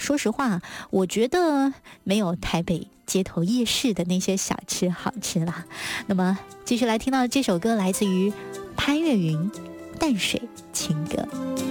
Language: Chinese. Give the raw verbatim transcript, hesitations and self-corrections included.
说实话，我觉得没有台北街头夜市的那些小吃好吃啦。那么继续来听到这首歌，来自于潘越云《淡水情歌》。